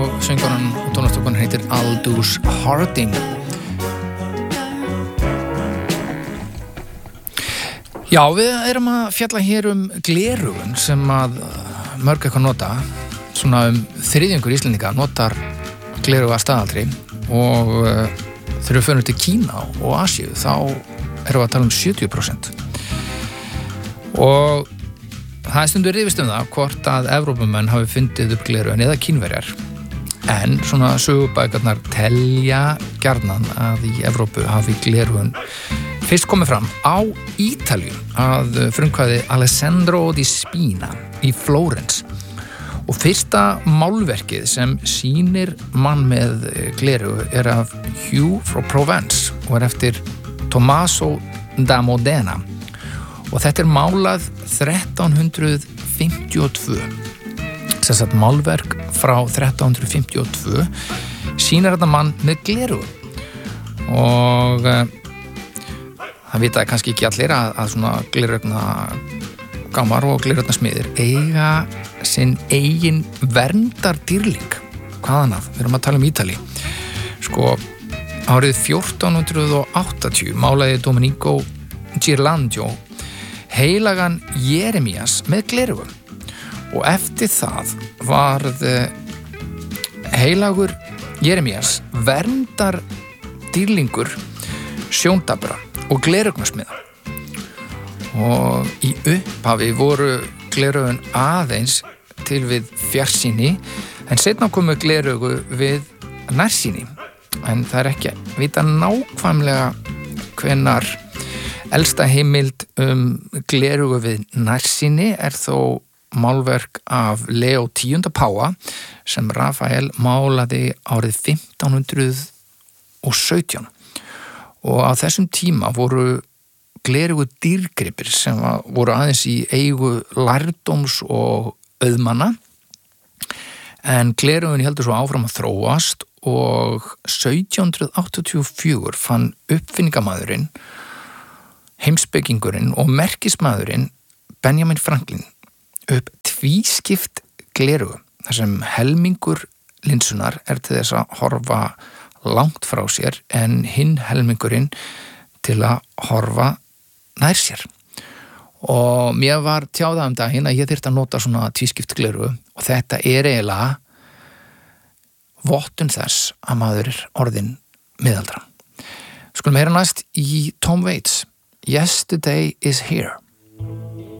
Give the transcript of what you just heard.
og söngkonan og tónlistarkonan heitir Aldous Harding. Já, við erum að fjalla hér gleraugun sem að mörg eitthvað nota, svona þriðjungur Íslendinga notar glerauga að staðaldri og þegar við förum til Kína og Asíu þá erum við að tala 70%. Og það stundur rifist það hvort að Evrópumenn hafi fundið upp gleraugun eða Kínverjar. En svona sögubækurnar telja gjarnan að í Evrópu hafi gleraugun fyrst komið fram á Ítalíu að frumkvæði Alessandro di Spina í Flórens. Og fyrsta málverkið sem sýnir mann með gleraugu af Hugh frá Provence og eftir Tommaso da Modena. Og þetta málað 1352. Þess að málverk frá 1352 sýnir þetta mann með gleraugu. Og það vitaði kannski ekki allir að svona glerugna gámar og glerugna smiðir eiga sinn eigin verndardýrling. Hvaðan af? Við erum að tala Ítali. Sko, árið 1480 málaði Domenico Ghirlandaio heilagan Jeremías með gleraugu. Og eftir það varð heilagur Jeremías verndardýrlingur sjóndabra og glerugnasmiða. Og í upphafi voru gleraugun aðeins til við fjarsýni, en seinna komu gleraugu við nærsýni. En það ekki vita nákvæmlega hvenær elsta heimild gleraugu við nærsýni þó málverk af Leo X páfa sem Rafael málaði árið 1517. Og á þessum tíma voru gleraugu dýrgripir sem voru aðeins í eigu lærdóms og auðmanna, en gleraugun heldur svo áfram að þróast og 1784 fann uppfinningamaðurinn, heimspekingurinn og merkismaðurinn Benjamin Franklin upp tvískipt gleraugu þar sem helmingur linsunar til þess að horfa langt frá sér en hinn helmingurinn til að horfa nær sér. Og mér var tjáðað daginn að ég þyrfti að nota svona tvískipt gleraugu og þetta eiginlega vottun þess að maður orðinn miðaldra. Skulum heyra næst í Tom Waits, Yesterday is Here.